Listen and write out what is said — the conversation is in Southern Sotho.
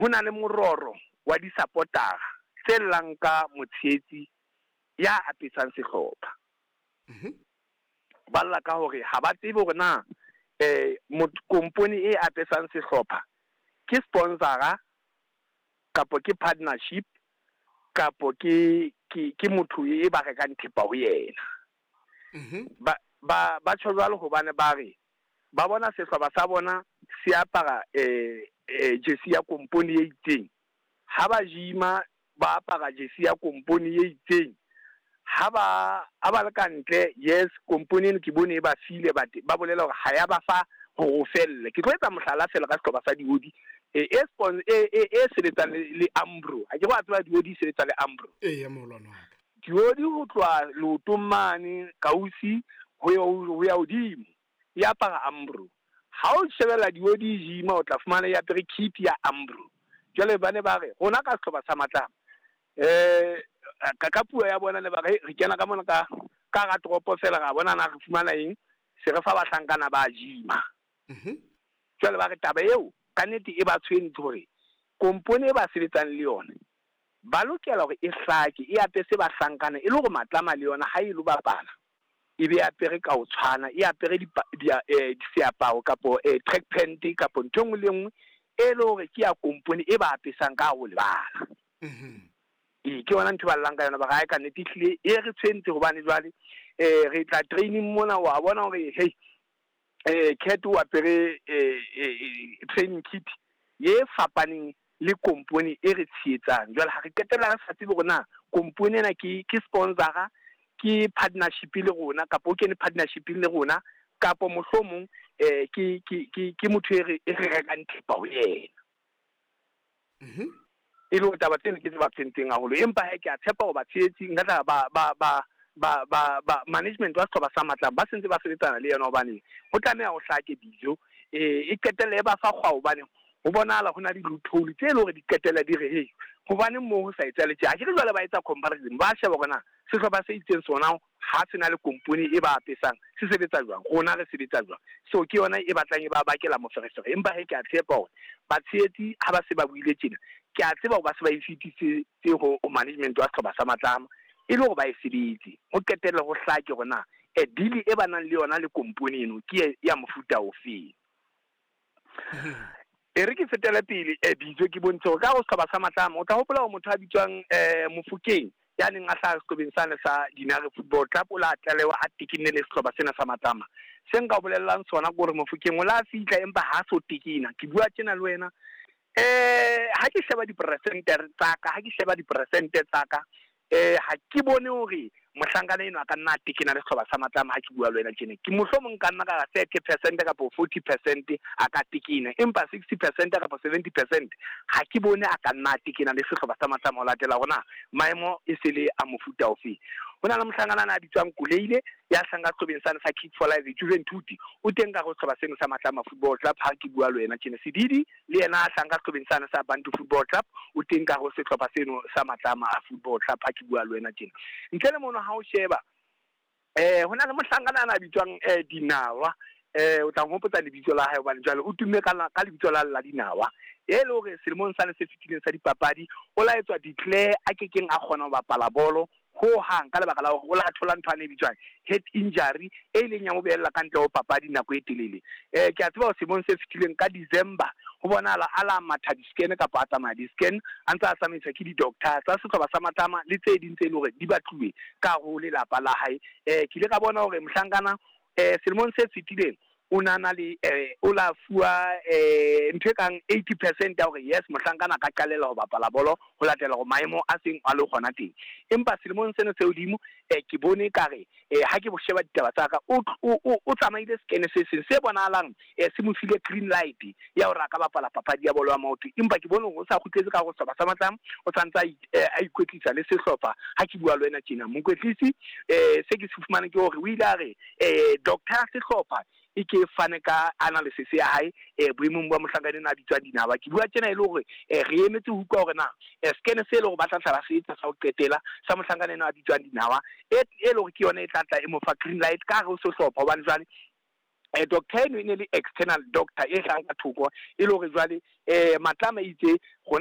ho na le mororo wa di-supportera tse llang ka motshehetsi ya apesang sehlopha. Ba lla ka hore ha ba tsebe hore na company e apesang sehlopha ke sponsora kapo ke partnership kapo ke motho e ba rekang thepa ho yena. Ba tjho jwalo hobane ba re ba bona sehlopha sa bona se apara jersey ya company e itseng, ha ba jima ba apara jersey ya company e itseng, ha ba le kantle, yes company ke bone e ba file ba bolela hore ha ya ba fa ho felle. Ke tlo etsa mohlala fela ka sehlopha sa diodi e sebetsang le Umbro, ha ke go a tseba diodi sebetsa le Umbro. Ya molwana diodi ho tloha leotong mane kausi ho ya hodimo e apara Umbro. Ha o shebella diodi jima o tla fumana ya apere kit ya Umbro. Jwale ba ne ba re rona ka sehlopha sa Matlama ka puo ya bona ne ba re kena ka mona ka ga tropo fela ga bona na re fumana eng se re fa bahlankana ba jima. Jwale ba re taba eo ka nnete e ba tshwentse hore kompone e ba sebetsang le yona ba lokela hore e hlake e apese bahlankana e le gore Matlama le yona ha e lo bapala e be apere ka o tshwana, e apere di seaparo kapo track pant kapo ntho engwe le nngwe e le hore ke ya kompone e ba apesang ka ho lebala. Ke yona ntho ba llang ka yona ba ga ka nnete hlile e re tshwentse hobane jwale re tla training mona wa bona hore hey Cat o apere training kit ye fapaneng le kompone e re tshetsang. Jwale ha re ketela re sa tsebe hore na kompone ena ke sponsora ke partnership le rona kapo ke ne partnership le rona kapo mohlomong ke motho e re rekang thepa ho yena. E le taba tsena ke ba tsentseng haholo, empa ha ke a tshepa hore ba tshetsi nka tla ba management wa sehlopha sa Matlama ba sentse ba sebetsana le yena hobane ho tlameha ho hlake dijo e qetelle e ba fa kgwa hobane ho bonahala ho na le loophole tse le hore di qetella di re hey hobane mo ho sa etsale tje a ke re jwale ba etsa comparison ba sheba bona sehlopha se itseng sona ha se na le kompone e ba apesang se sebetsa jwang, rona re sebetsa jwang. So ke yona e batlang e ba bakela moferefere, empa he ke a tshepa hore ba tshetsi ha ba se ba buile tjena ke a tseba hore ba se ba ifitise ho management wa sehlopha sa Matlama e le hore ba e sebetse ho qetella ho hlake hore na deal e ba nang le yona le kompone eno ke ya mofuta ofeng. E re ke fetela pele bitso ke bontshe hore ka go sehlopha sa Matlama o tla hopola hore motho a bitswang Mofokeng ya neng a hlaha sehlopeng sane sa Dinare Football Club o la tlalewa a tekenne le sehlopha sena sa Matlama. Se nka o bolellang sona gore Mofokeng o la fihla empa ha so tekena ke bua tjena le wena ha ke sheba diperesente tsa ka ha ke bone hore mohlankana eno a ka nna tekena le sehlopha sa Matlama ha ke bua le wena tjena ke mohlomong ka nna ka 30% kapo 40% a ka tekena empa 60% kapo 70% ha ke bone a ka nna tekena le sehlopha sa Matlama ho latela rona maemo e se le a mofuta ofe. Ho na le mohlankana a bitswang Kuleile ya hlanga sehlopeng sane sa Kids for Life Juventude o teng ka go sehlopha seno sa Matlama Football Club ha ke bua le wena tjena. Sididi le yena a hlanga sehlopeng sane sa Bantu Football Club o teng ka go sehlopha seno sa Matlama Football Club ha ke bua le wena tjena. Ntle le mono ha o sheba ho na le mohlankana a bitswang Dinawa o tla ngopotsa lebitso la hae hobane jwale o tumme ka lebitso la Dinawa e le hore selemong sane se fetileng sa dipapadi o la etswa declare a kekeng a kgona ho bapala bolo ho hang ka lebaka la hore o la thola ntho ane bitswang head injury e leng ya mo beella ka ntle ho papadi nako e telele. Ke a tseba ho selemong se fetileng ka December ho bonahala ala matha di-scan kapa a tsamaya di-scan a ntse a tsamaiswa ke di-doctor tsa sehlopha sa Matlama le tse ding tse le hore di batluwe ka ho lelapa la hae. Ke ile ka bona hore mohlankana selemong se fetileng o nana le o la fuwa ntho e kang 80% ya hore yes mohlankana ka qalela ho bapala bolo ho latela go maemo a seng a le gona teng, empa selemong seno se hodimo ke bone kare ha ke bo sheba ditaba tsa ka o tsamaile scan se bonahalang se mo file green light ya hore a ka bapala papadi ya bolo ya maoto, empa ke bone hore o sa khutletse ka go sehlopha sa Matlama o tsantsa a ikwetlisa le sehlopha ha ke bua le wena tjena. Mokwetlisi se ke se fumana ke hore o ile a re doctor sehlopha e ke fane ka analysis ya hae boemong ba mohlankana a bitswang Dinawa. Ke bua tjena e le hore re emetse ho utlwa hore na scan se le hore ba tla tla se etsa sa ho qetela sa mohlankana a bitswang Dinawa e le hore ke yona e tla tla e mo fa green light ka re o sehlopha hobane jwale doctor eno e ne le external doctor e tlang ka thoko e le gore jwale Matlama itse